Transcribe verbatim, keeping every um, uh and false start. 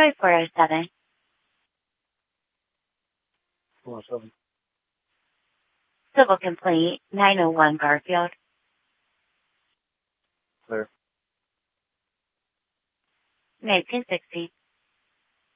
Troy four oh seven. four oh seven. Civil complaint nine oh one Garfield. Clear. nineteen sixty.